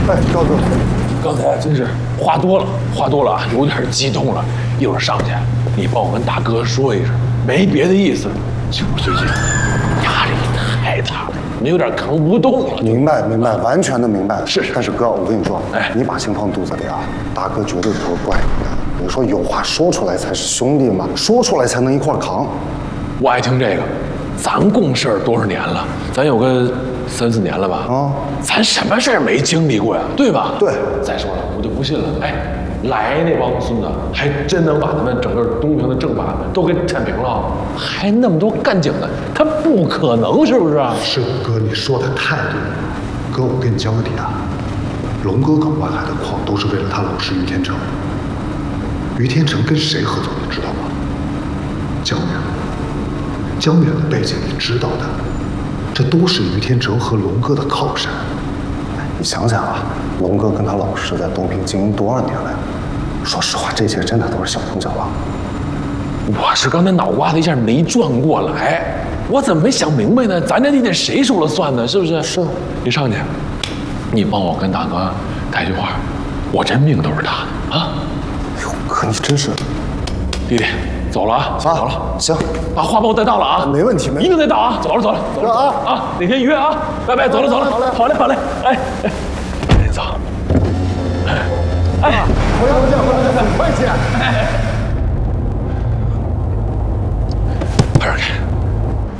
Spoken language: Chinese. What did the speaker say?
哎，高哥， 刚才真是话多了啊，有点激动了。一会儿上去，你帮我跟大哥说一声，没别的意思，就是最近压力太大了，你有点扛不动了。 明白，完全的明白。 是。 但是哥，我跟你说，你把心放肚子里啊，大哥绝对不会怪你的。你说有话说出来才是兄弟嘛，说出来才能一块扛。 我爱听这个，咱共事多少年了？咱有个3、4年了吧？啊，咱什么事儿没经历过呀？对吧？ 对。 再说了，我就不信了，来那帮孙子还真能把咱们整个东平的政法都给铲平了，还那么多干警的，他不可能，是不是啊？ 是哥，你说的太对了。哥，我跟你交个底啊，龙哥搞外海的矿都是为了他老师于天成。于天成跟谁合作，你知道吗？江远。江远的背景你知道的，这都是于天成和龙哥的靠山。 你想想啊，龙哥跟他老师在东平经营多少年了呀？说实话，这些真的都是小风小浪。 我是刚才脑瓜子一下没转过来，我怎么没想明白呢？咱这地得谁说了算呢？是不是？ 是。 你上去，你帮我跟大哥带句话，我这命都是他的啊！ 哟，哥，你真是…… 弟弟，走了啊！走了。 行， 把话帮我带到了啊！ 没问题， 一定得到啊！走了啊！哪天约啊！拜拜，走了。好嘞！哎，赶紧走。 回头见，很快见。